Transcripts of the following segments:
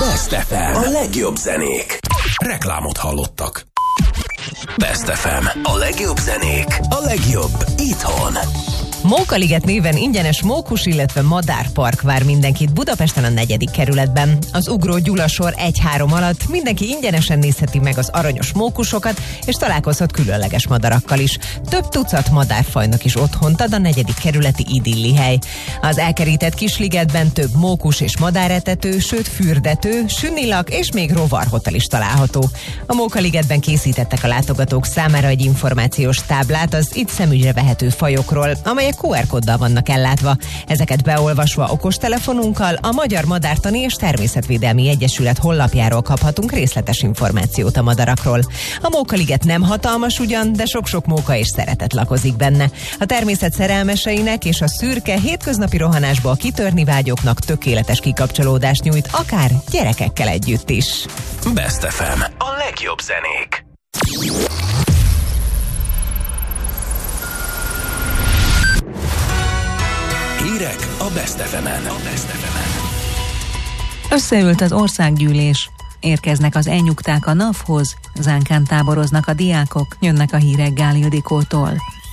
Best FM. A legjobb zenék. Reklámot hallottak. Best FM. A legjobb zenék. A legjobb itthon. Mókaliget néven ingyenes mókus, illetve madárpark vár mindenkit Budapesten a 4. kerületben. Az Ugró Gyula sor 1-3 alatt mindenki ingyenesen nézheti meg az aranyos mókusokat, és találkozhat különleges madarakkal is. Több tucat madárfajnak is otthont ad a 4. kerületi idilli hely. Az elkerített Kisligetben több mókus és madáretető, sőt fürdető, sünnilak és még rovarhotel is található. A Mókaligetben készítettek a látogatók számára egy információs táblát az itt szemügyre vehető fajokról, amelyek QR kóddal vannak ellátva. Ezeket beolvasva okostelefonunkkal a Magyar Madártani és Természetvédelmi Egyesület honlapjáról kaphatunk részletes információt a madarakról. A Mókaliget nem hatalmas ugyan, de sok-sok móka és szeretet lakozik benne. A természet szerelmeseinek és a szürke, hétköznapi rohanásból kitörni vágyóknak tökéletes kikapcsolódást nyújt, akár gyerekekkel együtt is. Best FM. A legjobb zenék. Hírek a Best FM-en. Összeült az országgyűlés. Érkeznek az elnyugták a NAV-hoz, Zánkán táboroznak a diákok, jönnek a hírek Gál Ildikótól.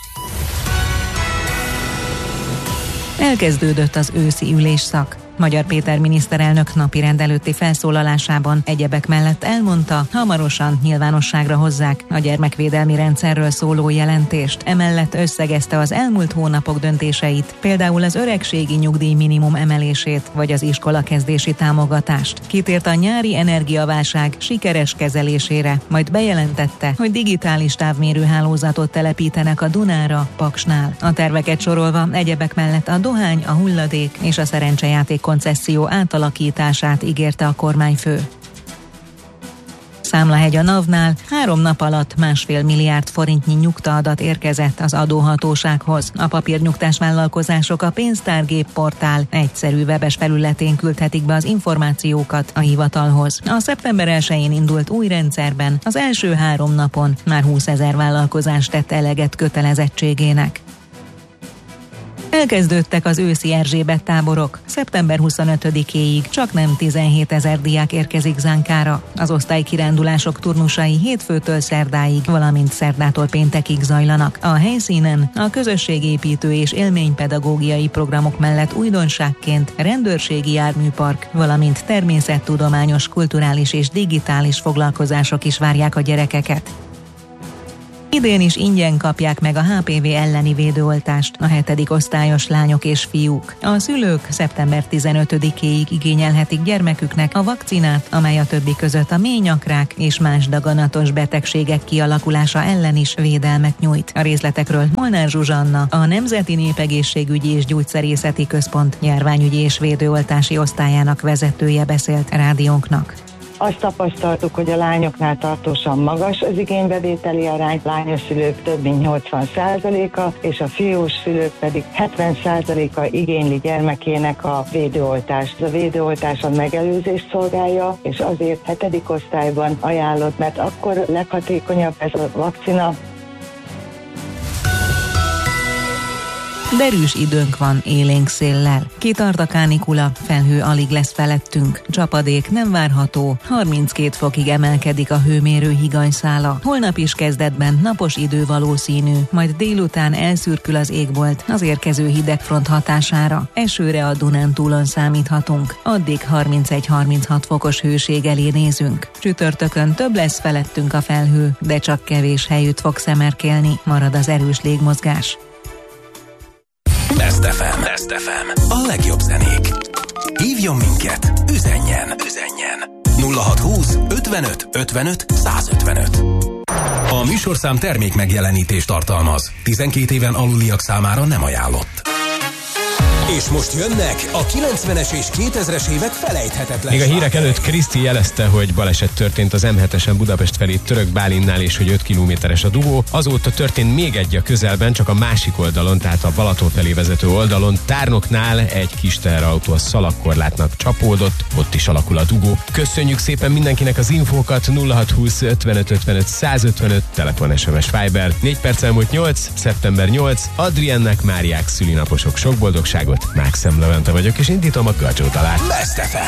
Elkezdődött az őszi ülésszak. Magyar Péter miniszterelnök napirend előtti felszólalásában egyebek mellett elmondta, hamarosan nyilvánosságra hozzák a gyermekvédelmi rendszerről szóló jelentést. Emellett összegezte az elmúlt hónapok döntéseit, például az öregségi nyugdíj minimum emelését, vagy az iskolakezdési támogatást. Kitért a nyári energiaválság sikeres kezelésére, majd bejelentette, hogy digitális távmérőhálózatot telepítenek a Dunára, Paksnál. A terveket sorolva egyebek mellett a dohány, a hulladék és a szerencsejáték koncesszió átalakítását ígérte a kormányfő. Számlahegy a NAV-nál 3 nap alatt 1,5 milliárd forintnyi nyugtaadat érkezett az adóhatósághoz. A papírnyugtás vállalkozások a pénztárgép portál egyszerű webes felületén küldhetik be az információkat a hivatalhoz. A szeptember 1-én indult új rendszerben az első 3 napon már 20 000 vállalkozás tett eleget kötelezettségének. Elkezdődtek az őszi Erzsébet táborok. Szeptember 25-éig csaknem 17 000 diák érkezik Zánkára. Az osztálykirándulások turnusai hétfőtől szerdáig, valamint szerdától péntekig zajlanak. A helyszínen a közösségépítő és élménypedagógiai programok mellett újdonságként rendőrségi járműpark, valamint természettudományos, kulturális és digitális foglalkozások is várják a gyerekeket. Idén is ingyen kapják meg a HPV elleni védőoltást a 7. osztályos lányok és fiúk. A szülők szeptember 15-éig igényelhetik gyermeküknek a vakcinát, amely a többi között a ményakrák és más daganatos betegségek kialakulása ellen is védelmet nyújt. A részletekről Molnár Zsuzsanna, a Nemzeti Népegészségügyi és Gyógyszerészeti Központ járványügyi és védőoltási osztályának vezetője beszélt rádiónknak. Azt tapasztaltuk, hogy a lányoknál tartósan magas az igénybevételi arány, lányos szülők több mint 80%-a, és a fiús szülők pedig 70%-a igényli gyermekének a védőoltást. A védőoltás a megelőzést szolgálja, és azért 7. osztályban ajánlott, mert akkor leghatékonyabb ez a vakcina. Derűs időnk van élénk széllel. Kitart a kánikula, felhő alig lesz felettünk. Csapadék nem várható, 32 fokig emelkedik a hőmérő higanyszála. Holnap is kezdetben napos idő valószínű, majd délután elszürkül az égbolt az érkező hidegfront hatására. Esőre a Dunántúlon számíthatunk, addig 31-36 fokos hőség elé nézünk. Csütörtökön több lesz felettünk a felhő, de csak kevés helyütt fog szemerkélni, marad az erős légmozgás. Best FM. Best FM. A legjobb zenék. Hívjon minket, üzenjen. 0620 55 55 155. A műsorszám termék megjelenítést tartalmaz. 12 éven aluliak számára nem ajánlott. És most jönnek a 90-es és 2000-es évek felejthetetlen. Még a hírek előtt Kriszti jelezte, hogy baleset történt az M7-esen Budapest felé Török Bálinnál, és hogy 5 kilométeres a dugó. Azóta történt még egy a közelben, csak a másik oldalon, tehát a Balaton felé vezető oldalon. Tárnoknál egy kis teherautó a szalagkorlátnak csapódott, ott is alakul a dugó. Köszönjük szépen mindenkinek az infókat. 0620 55 55 155, telefon, SMS, Viber. 4 perc elmúlt 8, szeptember 8, Adriennek, Máriák szülinaposok sok boldogságot. Mákszem Levente vagyok, és indítom a Kölcsótalát. Best FM.